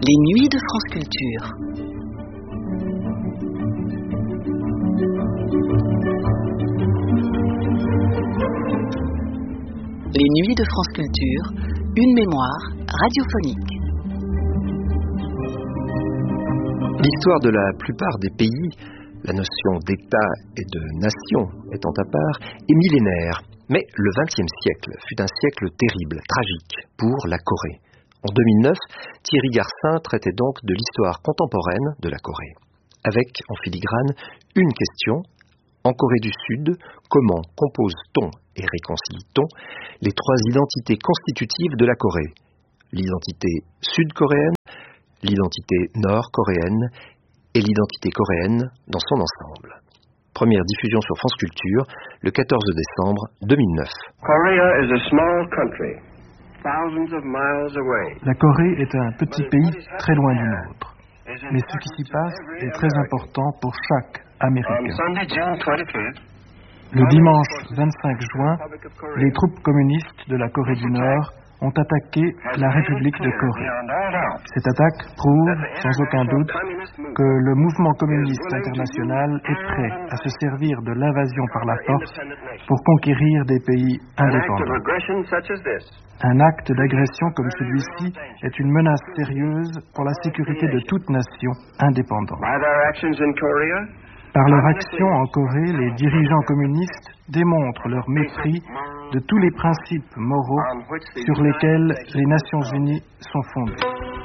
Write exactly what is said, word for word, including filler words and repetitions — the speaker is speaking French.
Les nuits de France Culture. Les nuits de France Culture, une mémoire radiophonique. L'histoire de la plupart des pays, la notion d'État et de nation étant à part, est millénaire. Mais le vingtième siècle fut un siècle terrible, tragique pour la Corée. En deux mille neuf, Thierry Garcin traitait donc de l'histoire contemporaine de la Corée. Avec, en filigrane, une question. En Corée du Sud, comment compose-t-on et réconcilie-t-on les trois identités constitutives de la Corée? L'identité sud-coréenne, l'identité nord-coréenne et l'identité coréenne dans son ensemble. Première diffusion sur France Culture, le quatorze décembre deux mille neuf. La Corée est un petit pays très loin du nôtre. Mais ce qui s'y passe est très important pour chaque Américain. Le dimanche vingt-cinq juin, les troupes communistes de la Corée du Nord ont attaqué la République de Corée. Cette attaque prouve, sans aucun doute, que le mouvement communiste international est prêt à se servir de l'invasion par la force pour conquérir des pays indépendants. Un acte d'agression comme celui-ci est une menace sérieuse pour la sécurité de toute nation indépendante. Par leur action en Corée, les dirigeants communistes démontrent leur mépris de tous les principes moraux sur lesquels les Nations Unies sont fondées.